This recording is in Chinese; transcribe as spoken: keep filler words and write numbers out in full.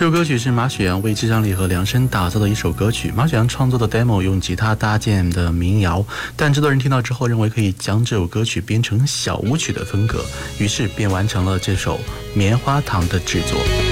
这首歌曲是马雪阳为至张力和量身打造的一首歌曲。马雪阳创作的 demo 用吉他搭建的民谣，但制作人听到之后认为可以将这首歌曲编成小舞曲的风格，于是便完成了这首棉花糖的制作。